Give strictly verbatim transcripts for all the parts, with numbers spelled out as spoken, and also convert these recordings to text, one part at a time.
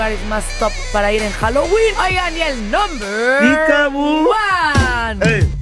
lugares más top para ir en Halloween. Oigan, y el number Peekaboo. one. Hey.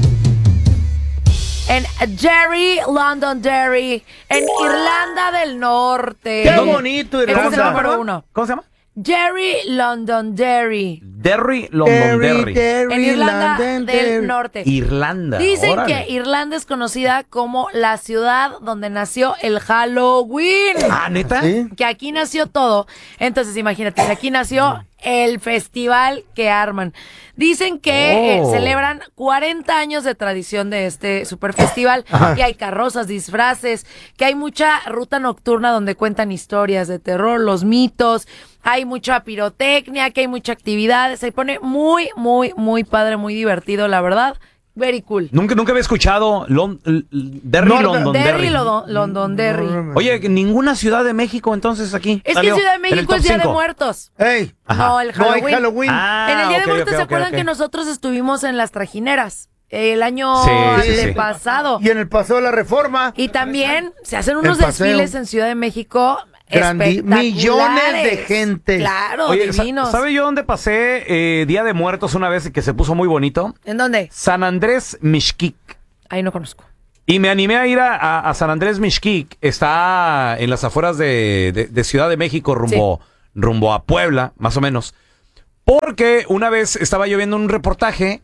En Derry, Londonderry, en Irlanda del Norte. ¡Qué bonito, Irlanda! Ese es el número uno. ¿Cómo se llama? Derry, Londonderry. Derry, Londonderry. En Irlanda del Norte. Irlanda. Dicen órale. que Irlanda es conocida como la ciudad donde nació el Halloween. Ah, ¿neta? ¿Sí? Que aquí nació todo. Entonces, imagínate, aquí nació el festival que arman. Dicen que Oh. eh, celebran cuarenta años de tradición de este super festival. Y hay carrozas, disfraces, que hay mucha ruta nocturna donde cuentan historias de terror, los mitos. Hay mucha pirotecnia, que hay mucha actividad. Se pone muy, muy, muy padre, muy divertido, la verdad. Very cool. Nunca, nunca había escuchado Lon- l- l- Derry, No, Londonderry. Derry, Lodo- Londonderry. Oye, ninguna ciudad de México entonces aquí. Es que salió Ciudad de en el México top es Día de cinco. Muertos. Ey. Ajá. No, el No hay Halloween. Halloween. Ah, En el Día ok, de Muertos, ok, ¿se ok, acuerdan ok. que nosotros estuvimos en las trajineras? El año Sí, sí, sí. pasado. Y en el Paseo de la Reforma. Y también se hacen unos El paseo. desfiles en Ciudad de México Grandi- espectaculares. millones de gente. Claro, Oye, sa- divinos. ¿sabe yo dónde pasé eh, Día de Muertos una vez y que se puso muy bonito? ¿En dónde? San Andrés Mixquic. Ahí no conozco. Y me animé a ir a, a- a San Andrés Mixquic. Está en las afueras de, de- de Ciudad de México, rumbo, rumbo a Puebla, más o menos. Porque una vez estaba yo viendo un reportaje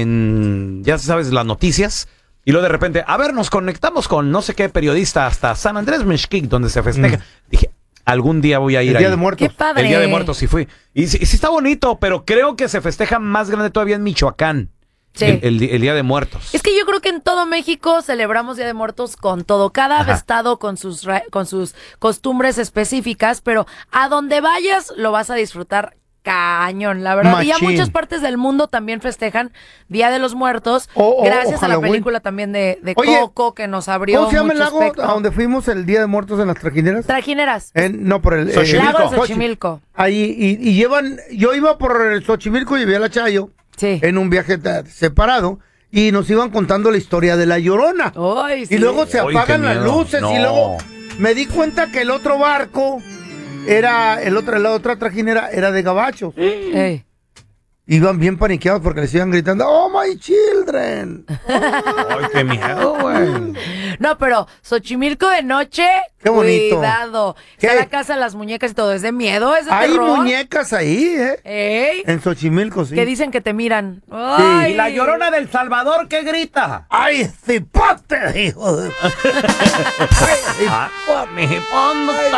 en, ya sabes, las noticias. Y luego de repente, a ver, nos conectamos con no sé qué periodista hasta San Andrés Mixquic, donde se festeja. Mm. Dije, algún día voy a ir El ahí. Día de Muertos. Qué padre. El Día de Muertos sí fui. Y sí, sí está bonito, pero creo que se festeja más grande todavía en Michoacán. Sí. El, el di- el Día de Muertos. Es que yo creo que en todo México celebramos Día de Muertos con todo. Cada Ajá. estado con sus, ra- con sus costumbres específicas, pero a donde vayas lo vas a disfrutar cañón, la verdad. Y ya Machín. muchas partes del mundo también festejan Día de los Muertos, O- o- gracias o a la Halloween. película también de, de Oye, Coco, que nos abrió ¿Cómo se llama el mucho lago espectro. a donde fuimos el Día de Muertos en las trajineras? Trajineras. En- no, por el... Xochimilco. Lago de Xochi- Xochimilco. Ahí, y, y llevan... Yo iba por el Xochimilco y vi a la Chayo Sí. en un viaje ta- separado y nos iban contando la historia de La Llorona. Ay, sí. Y luego se Ay, apagan qué las miedo. luces No. y luego me di cuenta que el otro barco era... el otro, la otra trajinera era de gabachos. Ey. Iban bien paniqueados porque les iban gritando, ¡Oh, my children! Ay, qué miedo, güey. No, pero Xochimilco de noche, Qué bonito. cuidado. ¿Qué? Está la casa de las muñecas y todo. ¿Es de miedo? ¿Es de Hay terror? muñecas ahí, ¿eh? Ey. En Xochimilco, sí. Que dicen que te miran. Ay. ¿Y la Llorona del Salvador qué grita? ¡Ay, cipote, hijo de... Ah, mi, ¿dónde está